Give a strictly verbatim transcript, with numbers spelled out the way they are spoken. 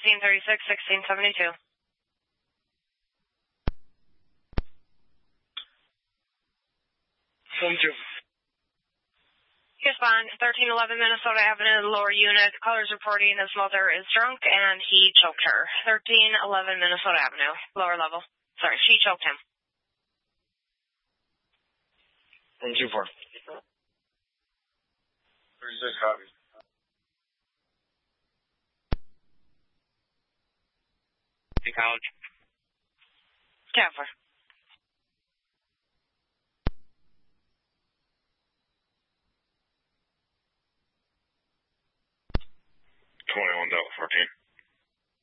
sixteen thirty-six, sixteen seventy-two. twenty-two. Respond, thirteen eleven Minnesota Avenue, lower unit. Caller's reporting his mother is drunk and he choked her. thirteen eleven Minnesota Avenue, lower level. Sorry, she choked him. one two four. thirty-six copies. Hey, college. ten four.